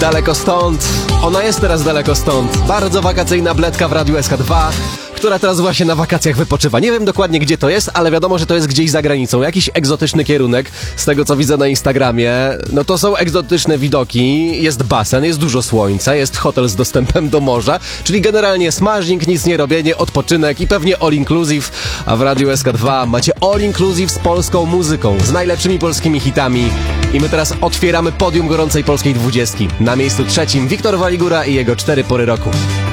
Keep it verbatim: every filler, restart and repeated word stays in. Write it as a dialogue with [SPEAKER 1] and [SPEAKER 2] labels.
[SPEAKER 1] Daleko stąd, ona jest teraz daleko stąd. Bardzo wakacyjna bledka w Radiu S K dwa, która teraz właśnie na wakacjach wypoczywa. Nie wiem dokładnie gdzie to jest, ale wiadomo, że to jest gdzieś za granicą. Jakiś egzotyczny kierunek, z tego co widzę na Instagramie. No to są egzotyczne widoki, jest basen, jest dużo słońca, jest hotel z dostępem do morza, czyli generalnie smażnik, nic nie robienie, odpoczynek i pewnie all inclusive. A w Radiu S K dwa macie all inclusive z polską muzyką, z najlepszymi polskimi hitami. I my teraz otwieramy podium gorącej polskiej dwudziestki. Na miejscu trzecim Wiktor Waligura i jego cztery pory roku.